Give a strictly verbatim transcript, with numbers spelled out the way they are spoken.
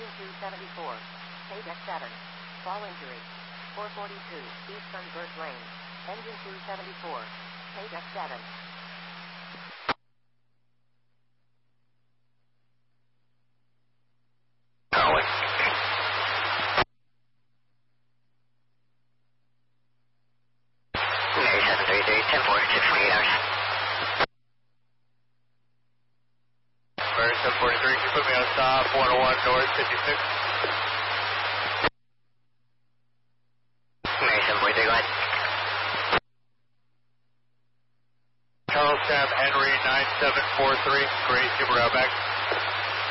Engine two seventy-four. Page X seven. Fall injury. four forty-two, East Sunburst Lane. Engine two seventy-four. Page X seven. seven three three, ten four, six twenty-eight hours. Mary seven forty-three, can you put me on stop one oh one North fifty-six? Mary seven forty-three, go ahead. Charles Cab Henry nine seven four three, Gray Super Outback.